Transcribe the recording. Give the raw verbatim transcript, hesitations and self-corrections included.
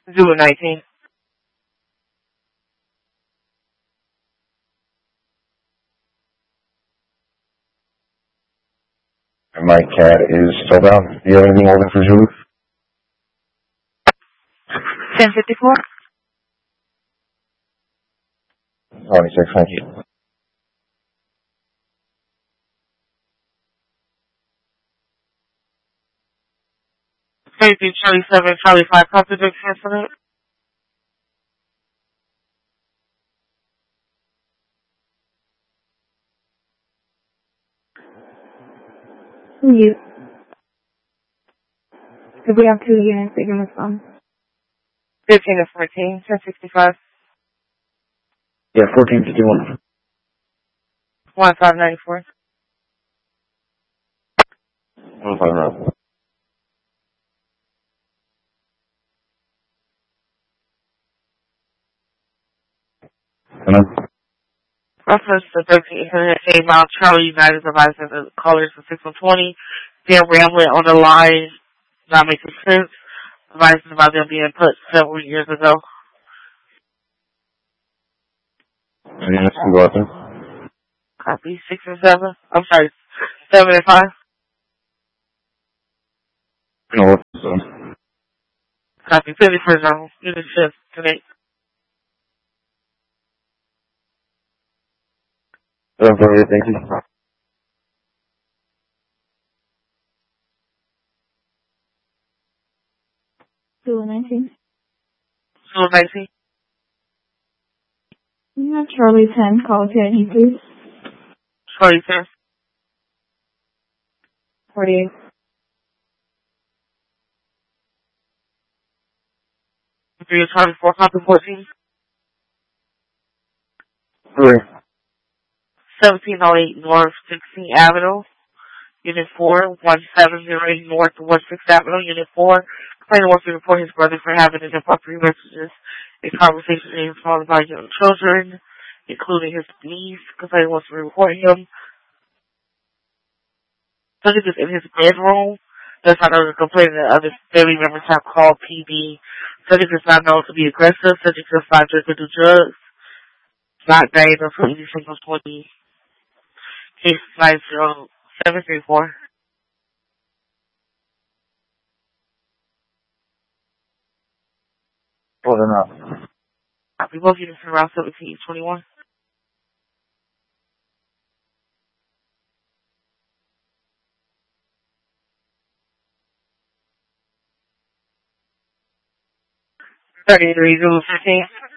Zulu nineteen. My cat is still down. Do you have anything holding for Zulu? ten fifty-four. twenty-six, thank you. thirty-three, Charlie seven, Charlie five, Contradict Incident. You. If we have two units, they can respond. fifteen to fourteen, ten sixty-five. Yeah, fourteen fifty-one. one five ninety-four. one five nine. Hello? Reference to thirteen incident came out. Charlie United advised that the callers for six one twenty. They're rambling on the line. Not making sense. Advices about them being put several years ago. Any units can go out there? Copy. Six and seven. I'm sorry. Seven and five. No, what's this one? Copy. Fifty for zone. Unit shift today. seven forty-eight, thank you. Zulu nineteen. Zulu nineteen. You have Charlie ten, call T I D, please. Charlie ten. forty-eight. Three Charlie four, copy fourteen. Three. seventeen oh eight North sixteenth Avenue. Unit four, one seven zero eight North one sixth Avenue. Unit four. Complainant wants to report his brother for having inappropriate messages in conversation names followed by young children, including his niece. Complainant wants to report him. Subject is in his bedroom. Does not know the complainant that other family members have called P B. Subject is not known to be aggressive. Subject does not drink or do drugs. Not diagnosed with any single twenty. Case nine zero seven three four. Well, they're not. Copy both units from Route seventeen twenty-one. thirty-three Zulu fifteen.